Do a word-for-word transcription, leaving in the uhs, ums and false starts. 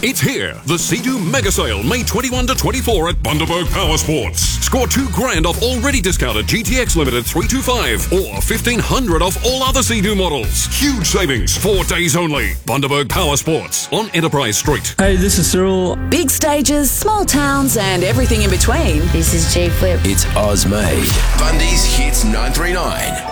It's here. The Sea-Doo Mega Sale, May twenty-first to twenty-fourth at Bundaberg Power Sports. Score two grand off already discounted G T X Limited three twenty-five or fifteen hundred off all other Sea-Doo models. Huge savings, four days only. Bundaberg Power Sports on Enterprise Street. Hey, this is Cyril. Big stages, small towns, and everything in between. This is G Flip. It's Oz Made. Bundy's Hits nine three nine.